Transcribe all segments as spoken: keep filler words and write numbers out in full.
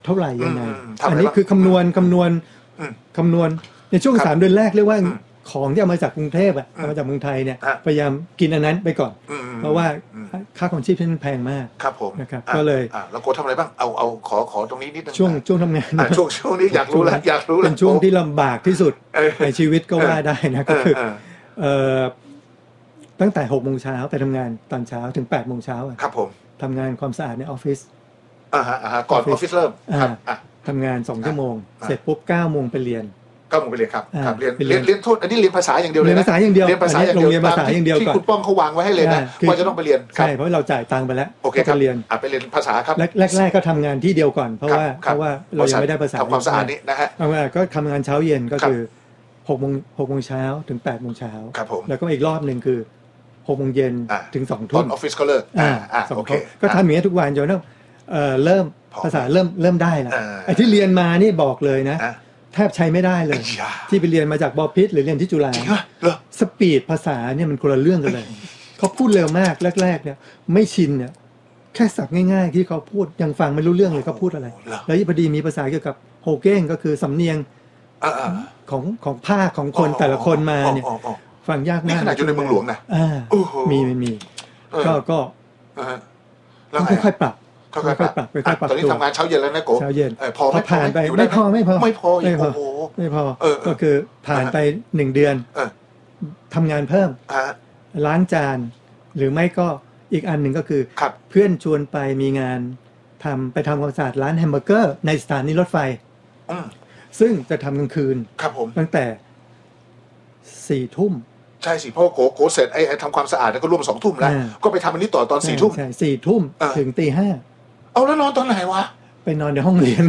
เท่าไหร่ยังไงทำอะไรอันนี้บ้างคือคำนวณคำนวณอืมคำนวณในช่วงครับสามเดือนแรกเรียกว่าอืมของที่เอามาจากกรุงเทพอะอืมเอามาจากเมืองไทยเนี่ยฮะพยายามกินอันนั้นไปก่อนอืมเพราะว่าอืมค่าของชีพที่มันแพงมากครับผมนะครับอ่ก็เลยอ่ะแล้วโกทำอะไรบ้างเอาเอาขอขอตรงนี้นิดนึงช่วงอ่ะช่วงทำงานอ่ะช่วงช่วงนี้อยากรู้แล้วอยากรู้แล้วเป็นช่วงที่ลำบากที่สุดเออในชีวิตก็ว่าได้นะก็คือเออเอ่อตั้งแต่หกโมงเช้าไปทำงานตอนเช้าถึงแปดโมงเช้าอะครับผมทำงานความสะอาดในออฟฟิศอ่าฮะอ่าฮะก่อนออฟฟิศเริ่มครับอ่ะทำงานสองชั่วโมงอ่าเสร็จปุ๊บเก้าโมงไปเรียนก็มึงไปเรียนครับอ่าครับเรียนไปเรีเรียยนนเรียนโทษอันนี้เรียนภาษาอย่างเดียวเลยเรียนนะภาษาอย่างเดียวเรียนภาษาอย่างเดียวโรงเรียนภาษาอย่างเดียวที่ก่อนคุณป้องเขาวางไว้ให้เลยนะอ่าคือว่าจะต้องไปเรียนครับใช่เพราะเราจ่ายตังค์ไปแล้วโอเคก็ครัไปบเรียนอ่ะไปเรียนภาษาครับแรกแรกๆก็ทำงานที่เดียวก่อนเพราะว่าคบเพราะว่าเรายังไม่ได้ภาษาทำความสะอาดนี่นะฮะทำงานก็ทำงานเช้าเย็นก็ครับคือหกโมงหกโมงเช้าถึงแปดโมงเช้าครับผมแล้วก็อีกรอบหนึ่งคือหกโมงเย็นอ่าถึงสองตอทุ่นมออฟฟิศก็เลิกอ่าอ่าสองโอเคทุ่มก็ทำอย่างนี้ยทุกวันจนกระทั่งเอ่อเริ่มพอภาษาเริ่มเริ่มได้แล้วอ่าไอ้ที่เรียนมานี่บอกเลยนะอ่ะแทบใช้ไม่ได้เลยไอ้ยาที่ไปเรียนมาจากบอพิษหรือเรียนที่จุฬาจริงเหรอเหรอสปีดภาษาเนี่ยมันคนละเรื่องกันเลย เขาพูดเร็วมากแรกๆเนี่ยไม่ชินเนี่ยแค่ศัพท์ง่ายๆที่เขาพูดยังฟังไม่รู้เรื่องเลยเขาพูดอะไรเหรอแล้วพอดีมีภาษาเกี่ยวกับโฮเก้งก็คือสำเนียงอ่าอ่าของของภาคของคนแต่ละคนมาเนี่ยอ๋ออ๋ออ๋อฟังยากนี่มากขนาดอยู่ในเมืองหลวงนะอ่าโอ้โหมีมีมีเออก็ก็อ่าฮะต้แล้วองไงค่อยๆปรับค่อยๆปรับค่อยๆปรับค่อยๆปรับตอนนี้ตัวทำงานเช้าเย็นแล้วนะโกเช้าเย็นออพอพอผ่านไปอยู่ด้ไม่พอไม่พอไม่พออีไม่กพอโอ้โหไม่พอเออเออก็คือผ่านไปหนึ่งเดือนเออทำงานเพิ่มฮะล้างจาน หรือไม่ก็อีกอันหนึ่งก็คือครับเพื่อนชวนไปมีงานทำไปทำความสะอาดร้านแฮมเบอร์เกอร์ในสถานีรถไฟอืมซึ่งจะทำกลางคืนครับผมตั้งแต่สี่ทุ่มใช่สิเพราะว่าโกโกเสร็จไอ้ไอ้ทำความสะอาดแล้วก็ร่วมสองทุ่มแล้วอ่าก็ไปทำอันนี้ต่อตอนสี่ทุ่มใช่สี่ทุ่มอ่าถึงตีห้าเอาแล้วนอนตอนไหนวะไปนอนในห้องเรียน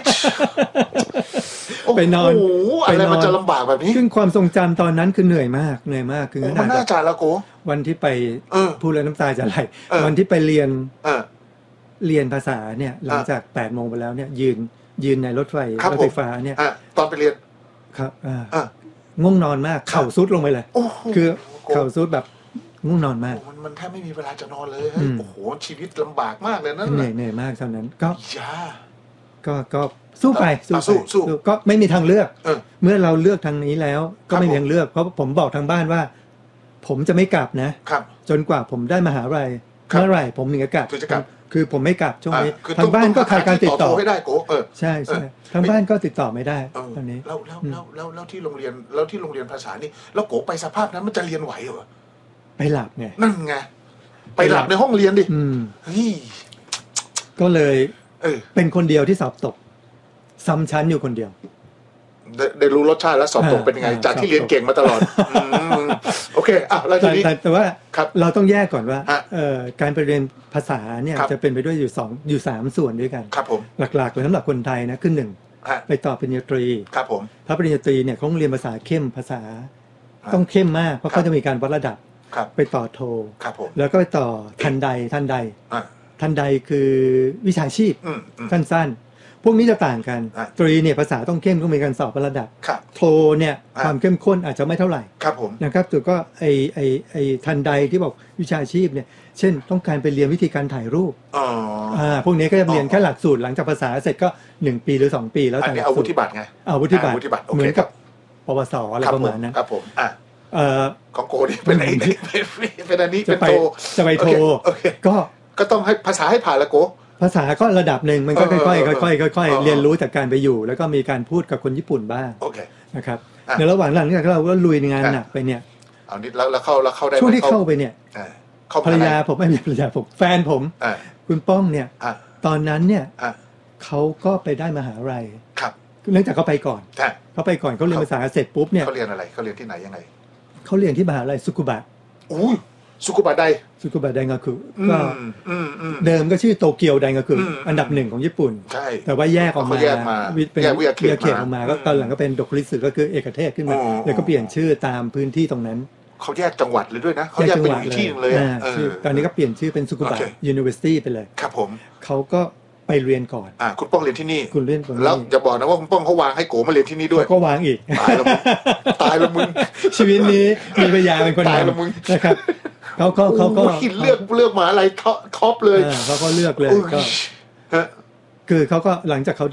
ไปนอนโอ้โหอะไรมันจะลำบากแบบนี้ซึ่งความทรงจำตอนนั้นคือเหนื่อยมากเหนื่อยมากคือโอ้ขมันนาน่าดจะแล้วโกวันที่ไปเออพูดแล้วน้ำตาจะไหลเออวันที่ไปเรียนเออเรียนภาษาเนี่ยหลังจากแปดโมงไปแล้วเนี่ยยืนยืนในรถไฟครับรถไฟฟ้าเนี่ยอ่ะตอนไปเรียนครับอ่าอ่ะง่วงนอนมากเข่าซุดลงไปเลยโอ้โหคือโกเข่าซุดแบบง่วงนอนมากโอ้มันมันแทบไม่มีเวลาจะนอนเลยเฮ้ยอืมโอ้โหชีวิตลำบากมากเลยนั่นเหนื่น่ะอยเหนื่อยมากเท่านั้นก็ยาก็ก็สู้ไปอ่ะสู้สู้ไปสู้ก็ไม่มีทางเลือกเออเมื่อเราเลือกทางนี้แล้ว ก็ไม่มีผมทางเลือกเพราะผมบอกทางบ้านว่า ผมจะไม่กลับนะครับจนกว่าผมได้มหาลัยครับเมื่อไหร่ผมถึงจะกลับถึงจะกลับคือผมไม่กลับช่วงนี้อ่ะคือทางบ้านก็ขาดการติดต่อโทรให้ได้โกเออใช่ใช่เออทางบ้านก็ติดต่อไม่ได้เออตอนนี้แล้วแล้วอืมแล้วแล้วแล้วที่โรงเรียนแล้วที่โรงเรียนภาษานี่แล้วโกไปสภาพนั้นมันจะเรียนไหวเหรอไปหลับไงนั่นไงไปหลับในห้องเรียนดิอืมเฮ้ยก็เลยเออเป็นคนเดียวที่สอบตกซ้ำชั้นอยู่คนเดียวได้ได้รู้รสชาติแล้วสอบตกอ่าเป็นยังไงอ่าจากที่สอบตกเรียนเก่งมาตลอดอืมโอเคอ่ะแล้วทีแต่นี้แต่แต่ว่าครับเราต้องแยกก่อนว่าฮะเอ่อการไปเรียนภาษาเนี่ยครับจะเป็นไปด้วยอยู่สองอยู่สามส่วนด้วยกันครับผมหลักๆเลยสำหรับคนไทยนะคือหนึ่งฮะไปต่อปริญญาตรีครับผมถ้าปริญญาตรีเนี่ยเขาต้องเรียนภาษาเข้มภาษาฮะต้องเข้มมากเพราะครับเขาจะมีการวัดระดับครับไปต่อโทครับผมแล้วก็ไปต่อทันใดทันใดอ่ะทันใดคือวิชาชีพอืมอืมสั้นๆ พวกนี้จะต่างกันอ่ะตรีเนี่ยภาษาต้องเข้มต้องมีการสอบวัดระดับครับโทเนี่ยอ่ะความเข้มข้นอาจจะไม่เท่าไหร่ครับผมนะครับแต่ก็ไอไอไอทันใดที่บอกวิชาชีพเนี่ยเช่นต้องการไปเรียนวิธีการถ่ายรูปอ๋ออ่าพวกนี้ก็จะเรียนอ๋อแค่หลักสูตรหลังจากภาษาเสร็จก็หนึ่งปีหรือสองปีแล้วอันแต่หนี้ลักเอาสูวุตรฒิบัตรไงเอาวุฒิบัตรอ่าวุฒิบัตรโอเคเหมือนกับปวสอะไรครับประผมาณนั้นครับผมอ่ะเอ่อของโกนี่เป็นไอ้นี่เป็นเป็นอันนี้จะเป็นไปโทจะไปโทโอเคก็ก็ต้องให้ภาษาให้ผ่านละโกภาษาก็ระดับหนึ่งมันก็เออค่อยเออๆค่อยๆค่อยเออๆเรียนรู้จากการไปอยู่ แล้วก็มีการพูดกับคนญี่ปุ่นบ้างโอเคนะครับอ่ะในระหว่างหลังจากที่เราก็ลุยงานอ่ะหนักไปเนี่ยเอานิดแล้วแล้วเข้าแล้วเข้าได้ไหมช่วงที่เข้าไปเนี่ยอ่าเข้าภรรยาผมไม่ใช่ภรรยาผมแฟนผมอ่าคุณป้องเนี่ยอ่าตอนนั้นเนี่ยอ่าเขาก็ไปได้มหาลัยครับเนื่องจากเขาไปก่อนใช่เขาไปก่อนเขาเรียนภาษาเสร็จปุ๊บเนี่ยเขาเรียนอะไรเขาเรียนที่ไหนยังไงเขาเรียนที่มหาลัยสุกุบะอุ้ยสุกุบะไดสุกุบะไดงาคุอืก็มอืมอืมเดิมก็ชื่อโตเกียวไดงาคุอืมอันดับหนึ่งของญี่ปุ่นใช่แต่ว่าแยกออกมาเขาแยกมาวิเป็นแยกวิทยาเขตวิทยาเขตมาออกมาก็อืมตอนหลังก็เป็นดกริสึก็คือเอกเทศขึ้นมาอ๋อแล้วก็เปลี่ยนชื่อตามพื้นที่ตรงนั้นเขาแยกจังหวัดเลยด้วยนะเขาแยกเป็นอีกที่หนึงเลยอ่าอะเออชื่อตอนนี้ก็เปลี่ยนชื่อเป็นสุกุบะโอเค University ไปเลยครับผมเขาก็ไปเรียนก่อนอ่าคุณป้องเรียนที่นี่คุณเล่นตรงนี้แล้วอย่าบอกนะว่าคุณป้องเขาวางให้โกมาเรียนที่นี่ด้วยเขาก็วางอีกตายแล้วมึงตายแล้วมึงชีวิตนี้มีปัญญาเป็นคนตายแล้วมึงนำนะครับเขาก็เขาก็โอ้ยเลือกเลือกหมาอะไรท็อปท็อปเลยอ่าเขาก็เลือกเลยโอ้ยก็ฮะคือเขาก็หลังจากเขา